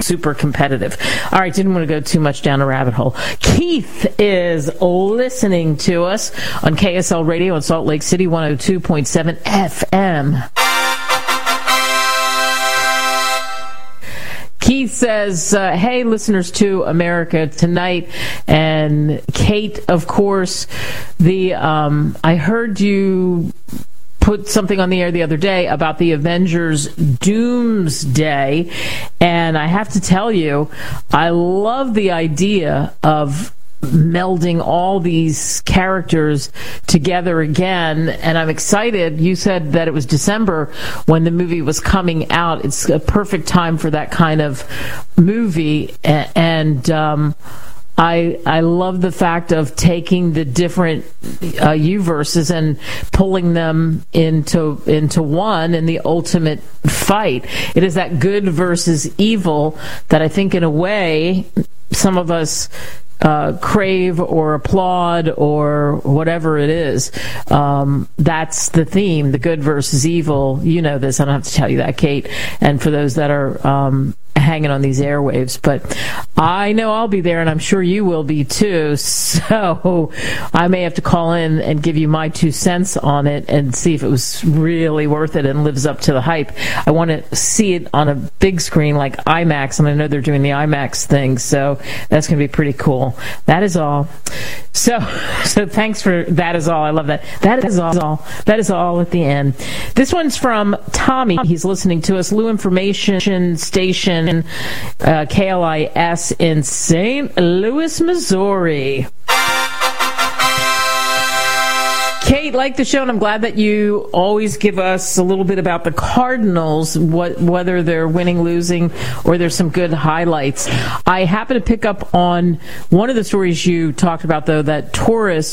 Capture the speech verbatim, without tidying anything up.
super competitive. All right, didn't want to go too much down a rabbit hole. Keith is listening to us on K S L Radio in Salt Lake City, one oh two point seven F M. Keith says, uh, hey, listeners to America Tonight. And Kate, of course, the um, I heard you put something on the air the other day about the Avengers Doomsday. And I have to tell you, I love the idea of melding all these characters together again, and I'm excited. You said that it was December when the movie was coming out. It's a perfect time for that kind of movie, and um I I love the fact of taking the different uh, U-verses and pulling them into into one in the ultimate fight. It is that good versus evil that I think, in a way, some of us Uh, crave or applaud or whatever it is. Um, that's the theme, the good versus evil. You know this. I don't have to tell you that, Kate. And for those that are um, hanging on these airwaves, but I know I'll be there, and I'm sure you will be too. So I may have to call in and give you my two cents on it and see if it was really worth it and lives up to the hype. I want to see it on a big screen like IMAX, and I know they're doing the IMAX thing, so that's going to be pretty cool. That is all. So, so thanks for that is all. I love that. That is all. That is all at the end. This one's from Tommy. He's listening to us. Lou Information Station, uh, K L I S in Saint Louis, Missouri. Kate, like the show, and I'm glad that you always give us a little bit about the Cardinals, what, whether they're winning, losing, or there's some good highlights. I happen to pick up on one of the stories you talked about, though, that tourists